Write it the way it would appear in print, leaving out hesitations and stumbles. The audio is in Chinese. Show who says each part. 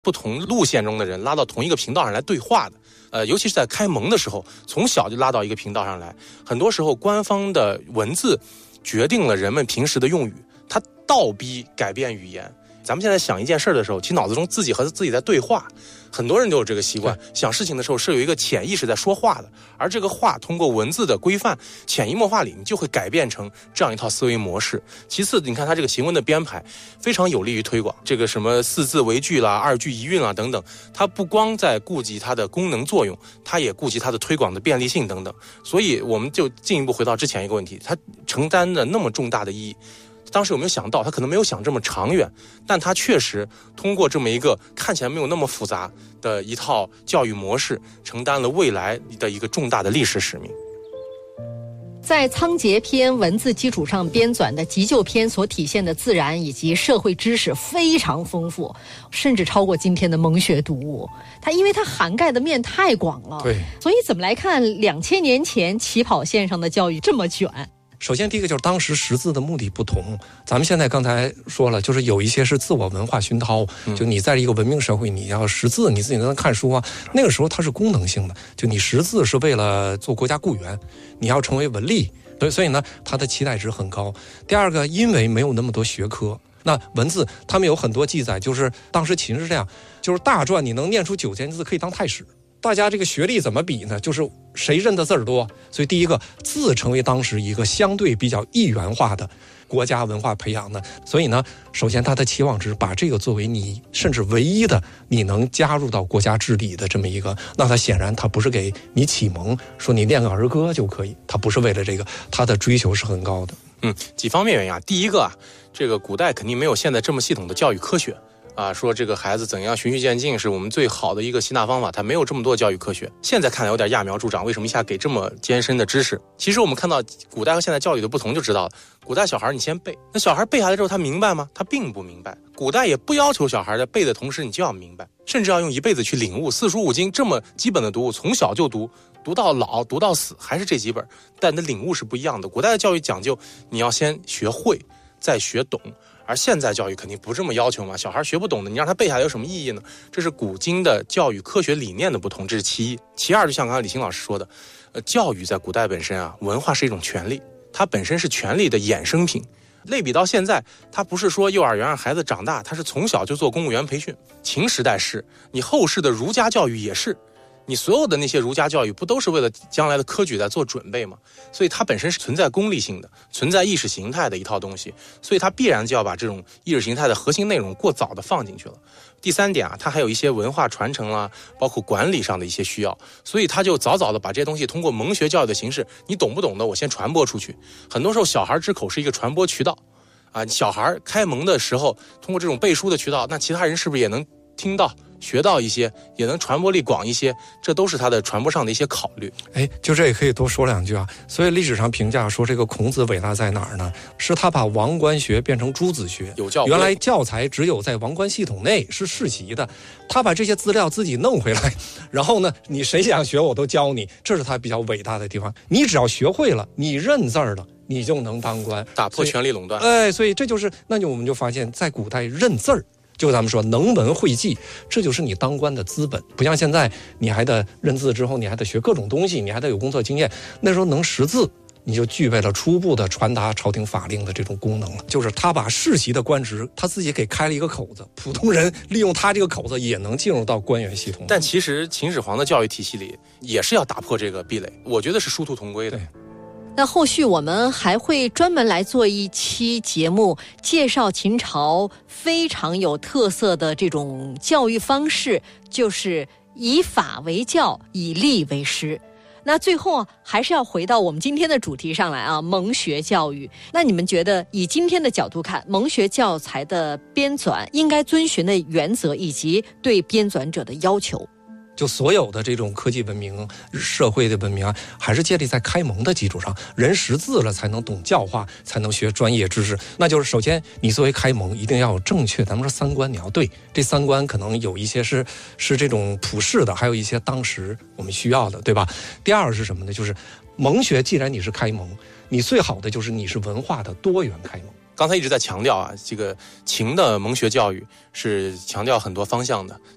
Speaker 1: 不同路线中的人拉到同一个频道上来对话的。尤其是在开蒙的时候，从小就拉到一个频道上来。很多时候，官方的文字决定了人们平时的用语，它倒逼改变语言。咱们现在想一件事的时候，其实脑子中自己和自己在对话，很多人都有这个习惯。想事情的时候是有一个潜意识在说话的，而这个话通过文字的规范，潜移默化里你就会改变成这样一套思维模式。其次，你看它这个行文的编排非常有利于推广，这个什么四字为句啦、二句一韵啦等等，它不光在顾及它的功能作用，它也顾及它的推广的便利性等等。所以我们就进一步回到之前一个问题，它承担了那么重大的意义。当时有没有想到，他可能没有想这么长远，但他确实通过这么一个看起来没有那么复杂的一套教育模式，承担了未来的一个重大的历史使命。
Speaker 2: 在仓颉篇文字基础上编纂的急救篇所体现的自然以及社会知识非常丰富，甚至超过今天的蒙学读物。因为它涵盖的面太广了，
Speaker 3: 对，
Speaker 2: 所以怎么来看2000年前起跑线上的教育这么卷？
Speaker 3: 首先第一个就是当时识字的目的不同，咱们现在刚才说了，就是有一些是自我文化熏陶，就你在一个文明社会你要识字，你自己能看书啊，那个时候它是功能性的，就你识字是为了做国家雇员，你要成为文吏，所以呢它的期待值很高。第二个，因为没有那么多学科，那文字他们有很多记载，就是当时秦是这样，就是大篆你能念出9000字可以当太史，大家这个学历怎么比呢？就是谁认的字儿多。所以第一个，字成为当时一个相对比较一元化的国家文化培养的。所以呢，首先他的期望值把这个作为你甚至唯一的你能加入到国家治理的这么一个，那他显然他不是给你启蒙，说你念个儿歌就可以，他不是为了这个，他的追求是很高的。
Speaker 1: 几方面原因啊。第一个啊，这个古代肯定没有现在这么系统的教育科学。说这个孩子怎样循序渐进是我们最好的一个吸纳方法，它没有这么多教育科学。现在看来有点揠苗助长，为什么一下给这么艰深的知识？其实我们看到古代和现在教育的不同就知道了。古代小孩你先背，那小孩背下来之后他明白吗？他并不明白。古代也不要求小孩在背的同时你就要明白，甚至要用一辈子去领悟四书五经这么基本的读物，从小就读到老读到死还是这几本，但你的领悟是不一样的。古代的教育讲究你要先学会再学懂，而现在教育肯定不这么要求嘛，小孩学不懂的，你让他背下来有什么意义呢？这是古今的教育科学理念的不同，这是其一。其二，就像刚才李欣老师说的，教育在古代本身啊，文化是一种权利，它本身是权利的衍生品。类比到现在，它不是说幼儿园让孩子长大，它是从小就做公务员培训。秦时代是，你后世的儒家教育也是。你所有的那些儒家教育不都是为了将来的科举在做准备吗？所以它本身是存在功利性的，存在意识形态的一套东西，所以它必然就要把这种意识形态的核心内容过早的放进去了。第三点啊，它还有一些文化传承啦，包括管理上的一些需要，所以它就早早的把这些东西通过蒙学教育的形式，你懂不懂的我先传播出去。很多时候小孩之口是一个传播渠道啊，小孩开蒙的时候通过这种背书的渠道，那其他人是不是也能听到学到一些，也能传播力广一些，这都是他的传播上的一些考虑。
Speaker 3: 就这也可以多说两句啊。所以历史上评价说这个孔子伟大在哪儿呢？是他把王官学变成诸子学，
Speaker 1: 有教
Speaker 3: 原来教材只有在王官系统内是世袭的，他把这些资料自己弄回来，然后呢，你谁想学我都教你，这是他比较伟大的地方。你只要学会了，你认字儿了，你就能当官，
Speaker 1: 打破权力垄断。
Speaker 3: 所以这就是，我们就发现，在古代认字儿。就咱们说能文会记，这就是你当官的资本。不像现在，你还得认字之后，你还得学各种东西，你还得有工作经验。那时候能识字，你就具备了初步的传达朝廷法令的这种功能了。就是他把世袭的官职，他自己给开了一个口子，普通人利用他这个口子也能进入到官员系统。
Speaker 1: 但其实秦始皇的教育体系里也是要打破这个壁垒，我觉得是殊途同归的。
Speaker 2: 那后续我们还会专门来做一期节目，介绍秦朝非常有特色的这种教育方式，就是以法为教，以吏为师。那最后还是要回到我们今天的主题上来啊，蒙学教育。那你们觉得以今天的角度看，蒙学教材的编纂应该遵循的原则以及对编纂者的要求？
Speaker 3: 就所有的这种科技文明、社会的文明啊，还是建立在开蒙的基础上。人识字了，才能懂教化，才能学专业知识。那就是首先，你作为开蒙，一定要有正确，咱们说三观你要对。这三观可能有一些是这种普世的，还有一些当时我们需要的，对吧？第二是什么呢？就是蒙学，既然你是开蒙，你最好的就是你是文化的多元开蒙。
Speaker 1: 刚才一直在强调啊，这个秦的蒙学教育是强调很多方向的，